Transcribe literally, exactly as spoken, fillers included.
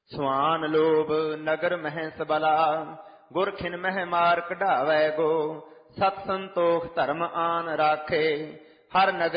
ਸੁਆਨ ਲੋਭ ਨਗਰ ਮਹਿ ਸਬਲਾ, ਗੁਰ ਖਿਨ ਮਹਿ ਮਾਰ ਕਢਾਵੈ ਗੋ। ਸਤ ਸੰਤੋਖ ਧਰਮ ਆਨ ਰਾਖੇ, ਹਰ ਨਗਰੀ